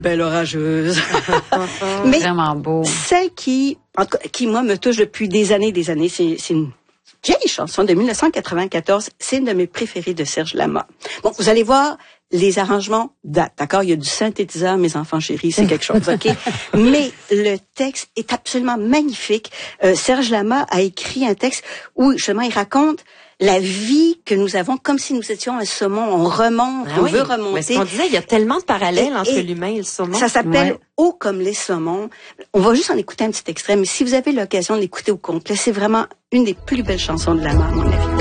Belle orageuse. Mais vraiment beau. Celle qui, en tout cas, qui moi me touche depuis des années, c'est une vieille chanson de 1994. C'est une de mes préférées de Serge Lama. Bon, vous allez voir, les arrangements datent, d'accord? Il y a du synthétiseur, mes enfants chéris, c'est quelque chose, OK? Mais le texte est absolument magnifique. Serge Lama a écrit un texte où, justement, il raconte la vie que nous avons comme si nous étions un saumon. On remonte, on veut remonter. Mais ce qu'on disait, il y a tellement de parallèles entre l'humain et le saumon. Ça s'appelle Haut comme les saumons. On va juste en écouter un petit extrait, mais si vous avez l'occasion de l'écouter au complet, c'est vraiment une des plus belles chansons de Lama, à mon avis.